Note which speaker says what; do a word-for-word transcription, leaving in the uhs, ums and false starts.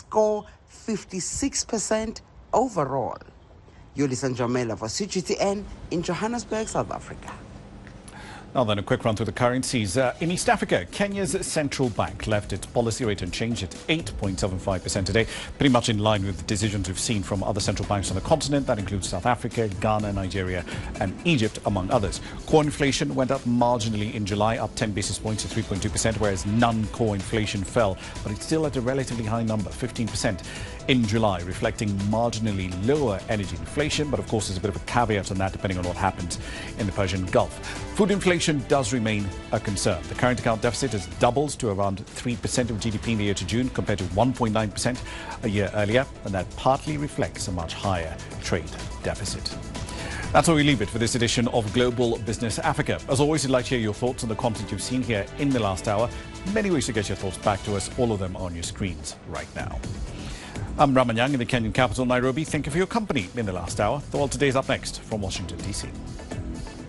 Speaker 1: score fifty-six percent overall. Yolisa Njamela for C G T N in Johannesburg, South Africa.
Speaker 2: Now then, a quick run through the currencies. Uh, in East Africa, Kenya's central bank left its policy rate unchanged at eight point seven five percent today, pretty much in line with the decisions we've seen from other central banks on the continent. That includes South Africa, Ghana, Nigeria and Egypt, among others. Core inflation went up marginally in July, up ten basis points to three point two percent, whereas non-core inflation fell, but it's still at a relatively high number, fifteen percent in July, reflecting marginally lower energy inflation. But of course, there's a bit of a caveat on that, depending on what happens in the Persian Gulf. Food inflation does remain a concern. The current account deficit has doubled to around three percent of G D P in the year to June, compared to one point nine percent a year earlier, and that partly reflects a much higher trade deficit. That's where we leave it for this edition of Global Business Africa. As always, we'd like to hear your thoughts on the content you've seen here in the last hour. Many ways to get your thoughts back to us, all of them on your screens right now. I'm Ramanyang in the Kenyan capital, Nairobi. Thank you for your company in the last hour. The world today is up next from Washington, D C